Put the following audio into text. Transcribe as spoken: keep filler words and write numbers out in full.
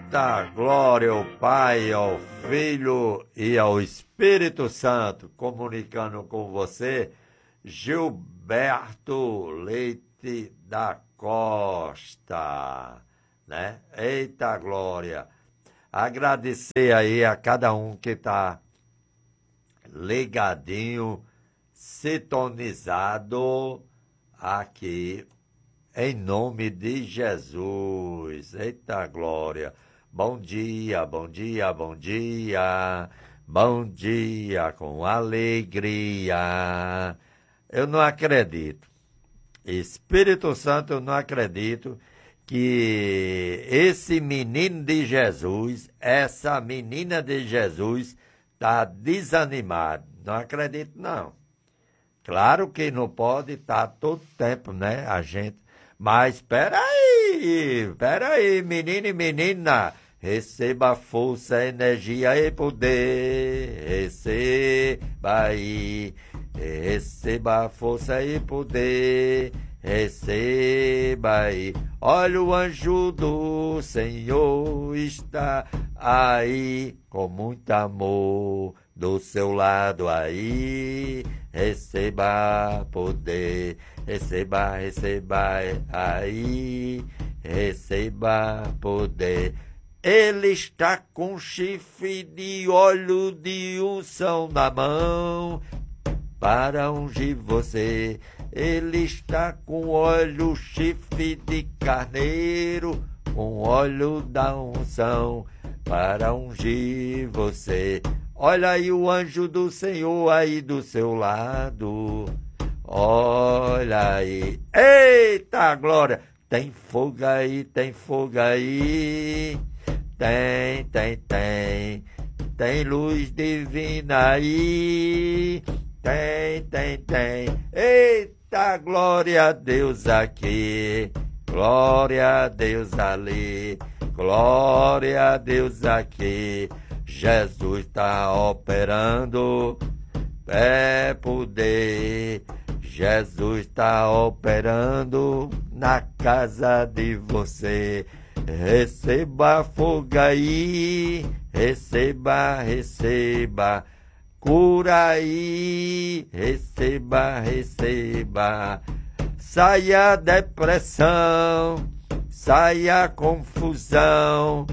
Eita, glória ao Pai, ao Filho e ao Espírito Santo, comunicando com você, Gilberto Leite da Costa, né? Eita, glória! Agradecer aí a cada um que está ligadinho, sintonizado aqui, em nome de Jesus. Eita, glória! Bom dia, bom dia, bom dia, bom dia com alegria. Eu não acredito, Espírito Santo, eu não acredito que esse menino de Jesus, essa menina de Jesus, está desanimado. Não acredito, não. Claro que não pode estar todo tempo, né, a gente. Mas espera aí, espera aí, menino e menina, receba força, energia e poder, receba aí, receba força e poder, receba aí. Olha, o anjo do Senhor está aí, com muito amor, do seu lado aí, receba poder, receba, receba aí, receba poder. Ele está com chifre de óleo de unção na mão, para ungir você. Ele está com óleo, chifre de carneiro, com óleo da unção, para ungir você. Olha aí o anjo do Senhor aí do seu lado. Olha aí. Eita, glória! Tem fogo aí, tem fogo aí. Tem, tem, tem. Tem luz divina aí. Tem, tem, tem. Eita, glória a Deus aqui. Glória a Deus ali. Glória a Deus aqui. Jesus está operando, é poder. Jesus está operando na casa de você. Receba fogo aí, receba, receba. Cura aí, receba, receba. Saia a depressão, saia a confusão.